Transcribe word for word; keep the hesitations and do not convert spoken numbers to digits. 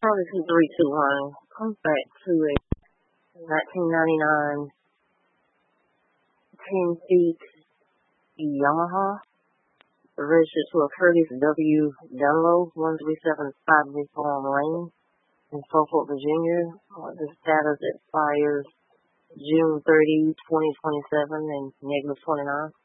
Probably two three two one. Comes back to a nineteen ninety-nine ten feet Yamaha, registered to a Curtis W. Dunlow, one three seven five Farm Lane in Suffolk, Virginia. Uh, the status expires June thirtieth, twenty twenty-seven, and negative twenty-nine.